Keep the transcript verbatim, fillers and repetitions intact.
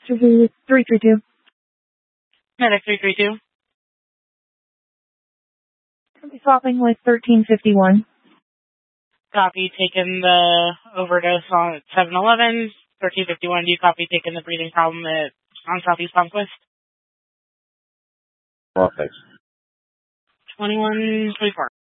three three two. Medic three three two. I'll be swapping with thirteen fifty-one. Copy, taking the overdose on seven eleven. thirteen fifty-one, do you copy taking the breathing problem at, on Southeast Palmquist? Well, thanks. twenty-one twenty-four.